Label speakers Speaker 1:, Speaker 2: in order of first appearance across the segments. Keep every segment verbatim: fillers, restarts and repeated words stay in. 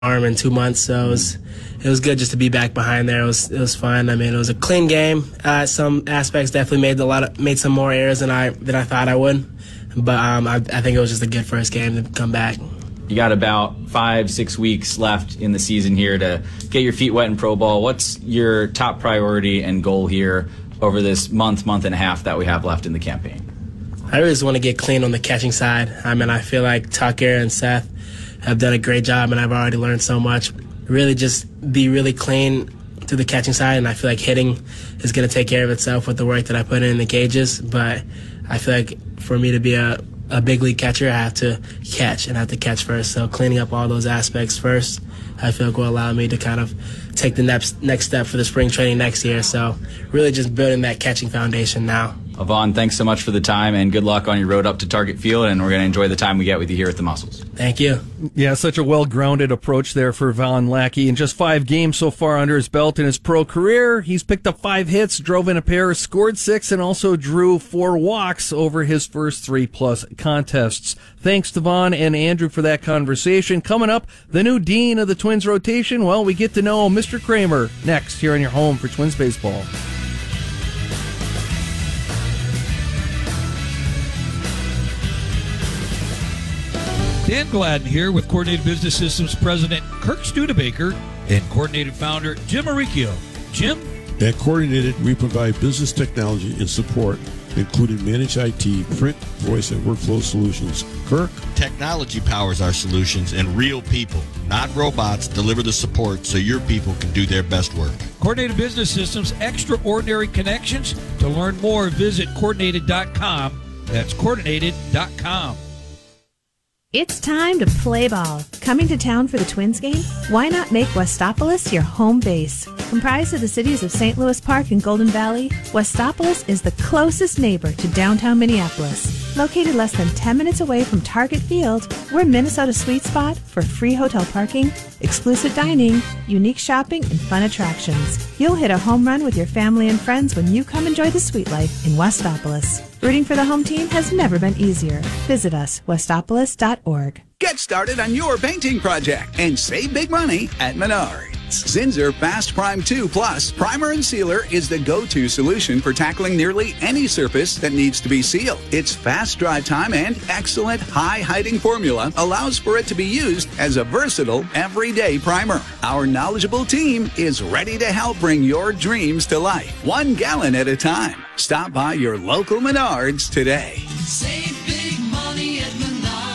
Speaker 1: arm in two months, so it was it was good just to be back behind there. It was it was fun. I mean, it was a clean game. Uh, some aspects definitely made a lot of made some more errors than I than I thought I would, but um, I, I think it was just a good first game to come back.
Speaker 2: You got about five, six weeks left in the season here to get your feet wet in pro ball. What's your top priority and goal here over this month, month and a half that we have left in the campaign?
Speaker 1: I really just want to get clean on the catching side. I mean, I feel like Tucker and Seth have done a great job, and I've already learned so much. Really just be really clean to the catching side, and I feel like hitting is going to take care of itself with the work that I put in, in the cages. But I feel like for me to be a, a big league catcher, I have to catch, and I have to catch first. So cleaning up all those aspects first, I feel like will allow me to kind of take the next, next step for the spring training next year. So really just building that catching foundation now.
Speaker 2: Vaughn, thanks so much for the time, and good luck on your road up to Target Field, and we're going to enjoy the time we get with you here at the Muscles.
Speaker 1: Thank you.
Speaker 3: Yeah, such a well-grounded approach there for Vaughn Lackey. In just five games so far under his belt in his pro career, he's picked up five hits, drove in a pair, scored six, and also drew four walks over his first three-plus contests. Thanks to Vaughn and Andrew for that conversation. Coming up, the new dean of the Twins rotation. Well, we get to know Mister Kramer next here on your home for Twins baseball.
Speaker 4: Dan Gladden here with Coordinated Business Systems President Kirk Studebaker and Coordinated Founder Jim Aricchio. Jim?
Speaker 5: At Coordinated, we provide business technology and support, including managed I T, print, voice, and workflow solutions. Kirk?
Speaker 6: Technology powers our solutions, and real people, not robots, deliver the support so your people can do their best work.
Speaker 4: Coordinated Business Systems, extraordinary connections. To learn more, visit coordinated dot com. That's coordinated dot com.
Speaker 7: It's time to play ball. Coming to town for the Twins game? Why not make Westopolis your home base? Comprised of the cities of Saint Louis Park and Golden Valley, Westopolis is the closest neighbor to downtown Minneapolis. Located less than ten minutes away from Target Field, we're Minnesota's sweet spot for free hotel parking, exclusive dining, unique shopping, and fun attractions. You'll hit a home run with your family and friends when you come enjoy the sweet life in Westopolis. Rooting for the home team has never been easier. Visit us, westopolis dot org.
Speaker 8: Get started on your painting project and save big money at Menards. Zinsser Fast Prime two Plus Primer and Sealer is the go-to solution for tackling nearly any surface that needs to be sealed. Its fast dry time and excellent high-hiding formula allows for it to be used as a versatile, everyday primer. Our knowledgeable team is ready to help bring your dreams to life, one gallon at a time. Stop by your local Menards today.
Speaker 9: Save big money at Menards.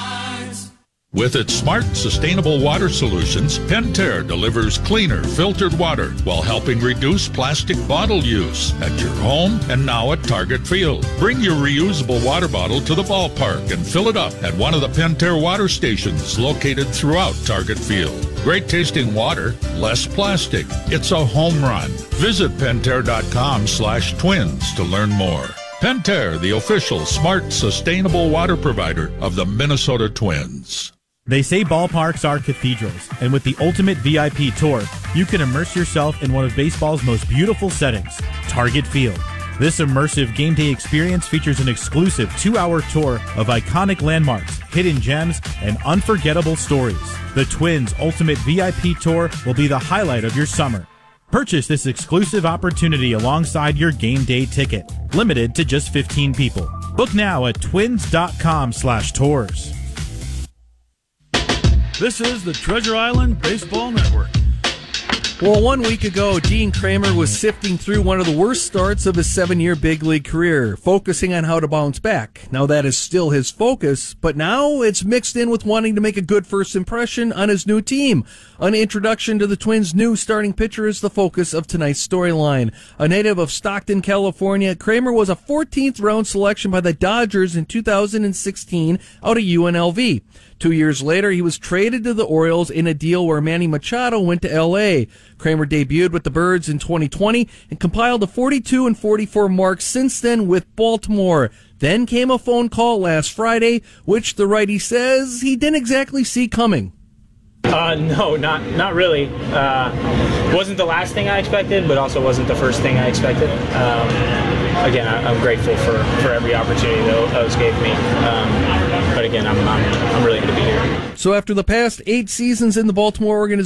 Speaker 10: With its smart, sustainable water solutions, Pentair delivers cleaner, filtered water while helping reduce plastic bottle use at your home and now at Target Field. Bring your reusable water bottle to the ballpark and fill it up at one of the Pentair water stations located throughout Target Field. Great tasting water, less plastic. It's a home run. Visit Pentair.com slash twins to learn more. Pentair, the official smart, sustainable water provider of the Minnesota Twins.
Speaker 11: They say ballparks are cathedrals, and with the Ultimate V I P Tour, you can immerse yourself in one of baseball's most beautiful settings, Target Field. This immersive game day experience features an exclusive two-hour tour of iconic landmarks, hidden gems, and unforgettable stories. The Twins Ultimate V I P Tour will be the highlight of your summer. Purchase this exclusive opportunity alongside your game day ticket, limited to just fifteen people. Book now at twins.com slash tours.
Speaker 12: This is the Treasure Island Baseball Network.
Speaker 3: Well, one week ago, Dean Kramer was sifting through one of the worst starts of his seven-year big league career, focusing on how to bounce back. Now, that is still his focus, but now it's mixed in with wanting to make a good first impression on his new team. An introduction to the Twins' new starting pitcher is the focus of tonight's storyline. A native of Stockton, California, Kramer was a fourteenth round selection by the Dodgers in two thousand sixteen out of U N L V. Two years later, he was traded to the Orioles in a deal where Manny Machado went to L A. Kramer debuted with the Birds in twenty twenty and compiled a forty-two and forty-four mark since then with Baltimore. Then came a phone call last Friday, which the righty says he didn't exactly see coming.
Speaker 13: Uh, no, not not really. Uh, wasn't the last thing I expected, but also wasn't the first thing I expected. Um, again, I, I'm grateful for, for every opportunity that O's gave me. Um, but again, I'm I'm, I'm really going to be here.
Speaker 3: So after the past eight seasons in the Baltimore organization,